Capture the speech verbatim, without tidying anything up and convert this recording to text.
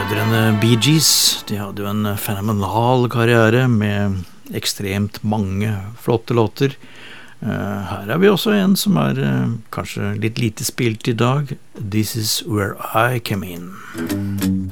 Brødrene Bee Gees, de hadde jo en fenomenal karriere med ekstremt mange flotte låter. Her er vi også en som er kanskje litt lite spilt i dag. This is Where I Came In.